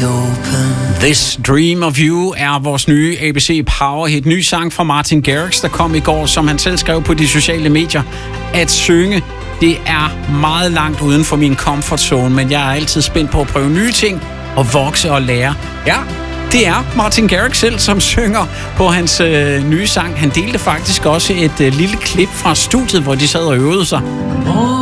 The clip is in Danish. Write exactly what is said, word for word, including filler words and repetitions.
This Dream of You er vores nye A B C Power Hit. Ny sang fra Martin Garrix, der kom i går, som han selv skrev på de sociale medier. At synge, det er meget langt uden for min comfort zone, men jeg er altid spændt på at prøve nye ting og vokse og lære. Ja, det er Martin Garrix selv, som synger på hans øh, nye sang. Han delte faktisk også et øh, lille klip fra studiet, hvor de sad og øvede sig.